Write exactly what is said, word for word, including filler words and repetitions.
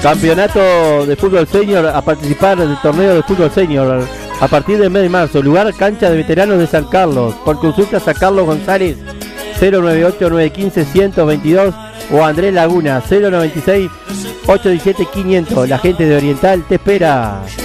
Campeonato de fútbol senior a participar del torneo de fútbol senior a partir del mes de marzo. Lugar cancha de veteranos de San Carlos. Por consultas a Carlos González cero noventa y ocho, nueve uno cinco, uno cero dos dos o Andrés Laguna cero noventa y seis, ocho diecisiete, quinientos. La gente de Oriental te espera.